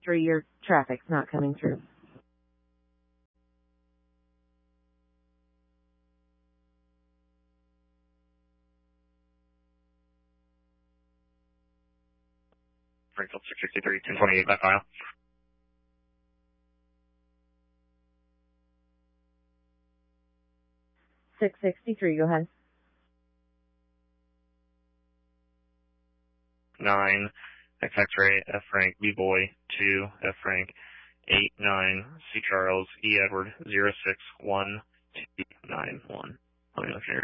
663, your traffic's not coming through. Springfield 663, 1028 back aisle. $663, go ahead. 9, X-Ray, F Frank, B Boy, 2, F Frank, 8, 9, C Charles, E Edward, 061, 291. Let me know if you're